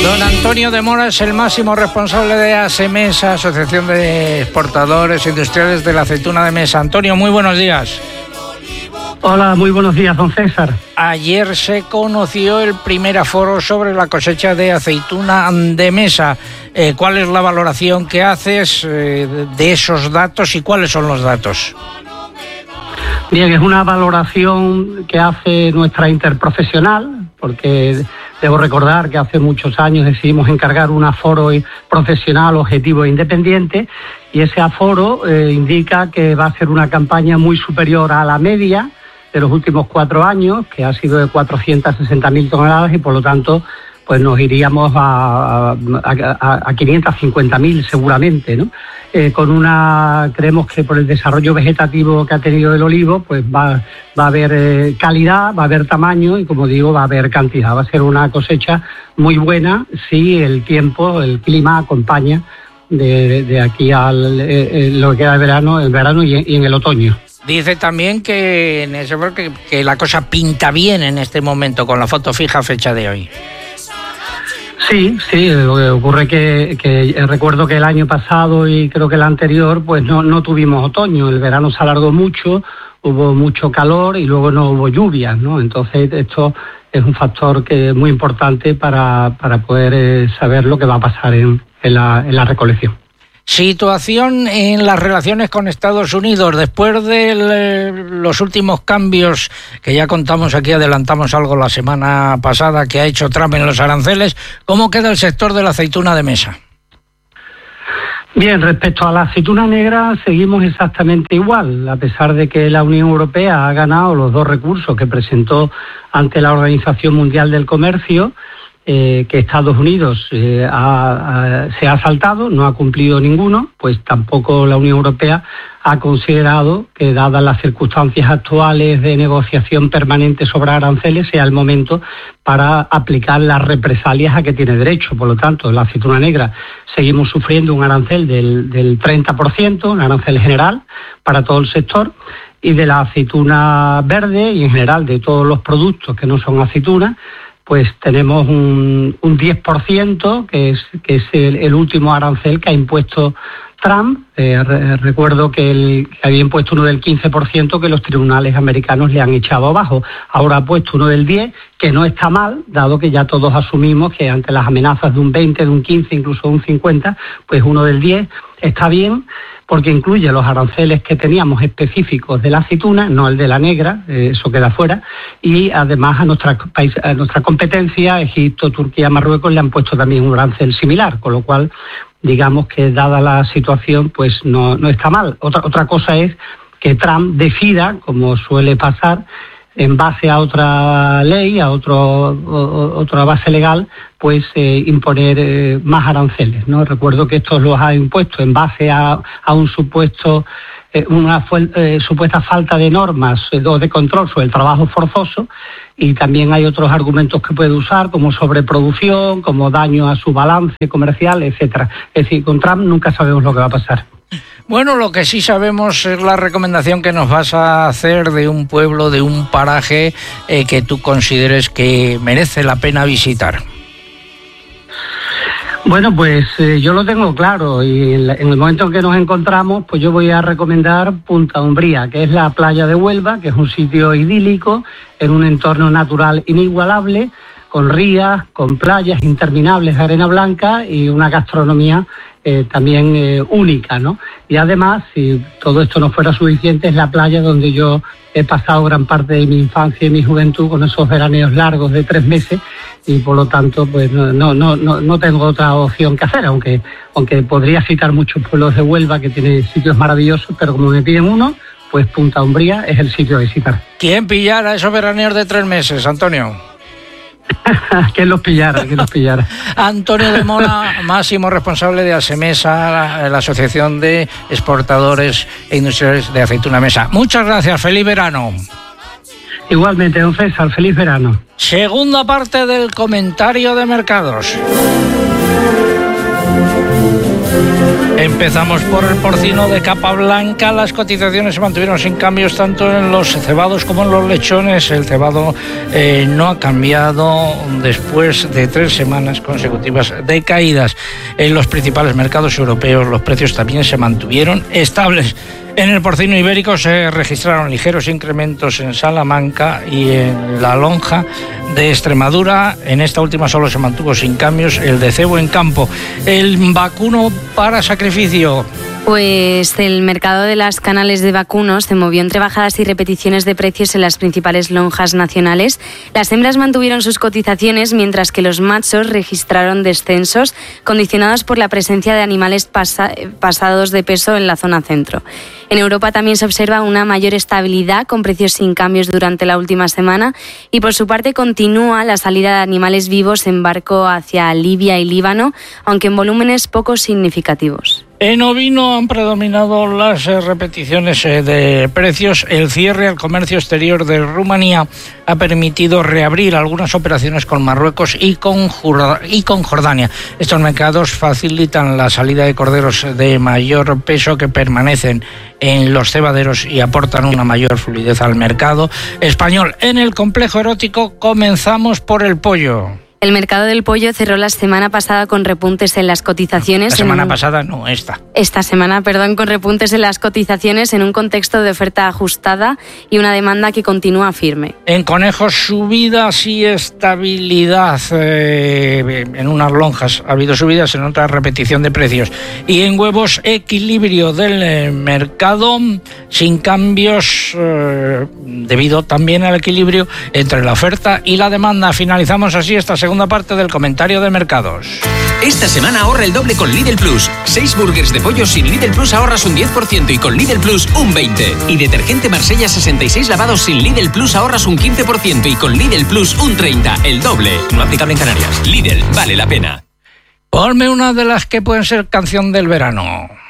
Don Antonio de Mora es el máximo responsable de ASEMESA, Asociación de Exportadores Industriales de la Aceituna de Mesa. Antonio, muy buenos días. Hola, muy buenos días, don César. Ayer se conoció el primer aforo sobre la cosecha de aceituna de mesa. ¿Cuál es la valoración que haces de esos datos y cuáles son los datos? Bien, es una valoración que hace nuestra interprofesional, porque debo recordar que hace muchos años decidimos encargar un aforo profesional, objetivo e independiente, y ese aforo indica que va a ser una campaña muy superior a la media de los últimos 4 años, que ha sido de 460.000 toneladas, y por lo tanto pues nos iríamos a 550.000 seguramente, ¿no? Creemos que por el desarrollo vegetativo que ha tenido el olivo, pues va a haber calidad, va a haber tamaño y, como digo, va a haber cantidad. Va a ser una cosecha muy buena si el tiempo, el clima acompaña de aquí al lo que queda de verano, el verano y en el otoño. Dice también que la cosa pinta bien en este momento con la foto fija fecha de hoy. Sí, lo que ocurre que recuerdo que el año pasado y creo que el anterior pues no tuvimos otoño, el verano se alargó mucho, hubo mucho calor y luego no hubo lluvias, ¿no? Entonces esto es un factor que es muy importante para poder saber lo que va a pasar en la recolección. Situación en las relaciones con Estados Unidos. Después de los últimos cambios que ya contamos aquí, adelantamos algo la semana pasada, que ha hecho Trump en los aranceles, ¿cómo queda el sector de la aceituna de mesa? Bien, respecto a la aceituna negra seguimos exactamente igual, a pesar de que la Unión Europea ha ganado los 2 recursos que presentó ante la Organización Mundial del Comercio, que Estados Unidos se ha saltado, no ha cumplido ninguno, pues tampoco la Unión Europea ha considerado que, dadas las circunstancias actuales de negociación permanente sobre aranceles, sea el momento para aplicar las represalias a que tiene derecho. Por lo tanto, la aceituna negra seguimos sufriendo un arancel del 30%, un arancel general para todo el sector, y de la aceituna verde y en general de todos los productos que no son aceituna, pues tenemos un 10%, que es el último arancel que ha impuesto Trump. Recuerdo que había impuesto uno del 15% que los tribunales americanos le han echado abajo. Ahora ha puesto uno del 10%, que no está mal, dado que ya todos asumimos que ante las amenazas de un 20%, de un 15%, incluso de un 50%, pues uno del 10% está bien, porque incluye los aranceles que teníamos específicos de la aceituna, no el de la negra, eso queda fuera, y además a nuestra competencia, Egipto, Turquía, Marruecos, le han puesto también un arancel similar, con lo cual, digamos que dada la situación, pues no está mal. Otra cosa es que Trump decida, como suele pasar, en base a otra ley, a otra base legal, pues imponer más aranceles, ¿no? Recuerdo que estos los ha impuesto en base a un supuesto una supuesta falta de normas o de control sobre el trabajo forzoso, y también hay otros argumentos que puede usar, como sobreproducción, como daño a su balance comercial, etcétera. Es decir, con Trump nunca sabemos lo que va a pasar. Bueno, lo que sí sabemos es la recomendación que nos vas a hacer de un pueblo, de un paraje que tú consideres que merece la pena visitar. Bueno, pues yo lo tengo claro, y en el momento en que nos encontramos, pues yo voy a recomendar Punta Umbría, que es la playa de Huelva, que es un sitio idílico, en un entorno natural inigualable, con rías, con playas interminables de arena blanca y una gastronomía también única, ¿no? Y además, si todo esto no fuera suficiente, es la playa donde yo he pasado gran parte de mi infancia y mi juventud, con esos veraneos largos de 3 meses, y por lo tanto pues no tengo otra opción que hacer, aunque podría citar muchos pueblos de Huelva que tienen sitios maravillosos, pero como me piden uno, pues Punta Umbría es el sitio a visitar. ¿Quién pillara esos veraneos de 3 meses, Antonio? que los pillara. Antonio de Mora, máximo responsable de ASEMESA, la Asociación de Exportadores e Industriales de Aceituna Mesa. Muchas gracias, feliz verano. Igualmente, don César, feliz verano. Segunda parte del comentario de mercados. Empezamos por el porcino de capa blanca. Las cotizaciones se mantuvieron sin cambios tanto en los cebados como en los lechones. El cebado no ha cambiado después de 3 semanas consecutivas de caídas. En los principales mercados europeos los precios también se mantuvieron estables. En el porcino ibérico se registraron ligeros incrementos en Salamanca y en la lonja de Extremadura. En esta última solo se mantuvo sin cambios el de cebo en campo. El vacuno para sacrificio. Pues el mercado de las canales de vacunos se movió entre bajadas y repeticiones de precios en las principales lonjas nacionales. Las hembras mantuvieron sus cotizaciones, mientras que los machos registraron descensos condicionados por la presencia de animales pasados de peso en la zona centro. En Europa también se observa una mayor estabilidad, con precios sin cambios durante la última semana, y por su parte continúa la salida de animales vivos en barco hacia Libia y Líbano, aunque en volúmenes poco significativos. En ovino han predominado las repeticiones de precios. El cierre al comercio exterior de Rumanía ha permitido reabrir algunas operaciones con Marruecos y con Jordania. Estos mercados facilitan la salida de corderos de mayor peso que permanecen en los cebaderos y aportan una mayor fluidez al mercado español. En el complejo erótico comenzamos por el pollo. El mercado del pollo cerró la semana pasada con repuntes en las cotizaciones. Esta semana, con repuntes en las cotizaciones en un contexto de oferta ajustada y una demanda que continúa firme. En conejos, subidas y estabilidad. En unas lonjas ha habido subidas, en otras repetición de precios. Y en huevos, equilibrio del mercado sin cambios debido también al equilibrio entre la oferta y la demanda. Finalizamos así esta segunda parte del comentario de mercados. Esta semana ahorra el doble con Lidl Plus. 6 burgers de pollo sin Lidl Plus ahorras un 10% y con Lidl Plus un 20%. Y detergente Marsella 66 lavados sin Lidl Plus ahorras un 15% y con Lidl Plus un 30%. El doble. No aplicable en Canarias. Lidl, vale la pena. Ponme una de las que pueden ser canción del verano.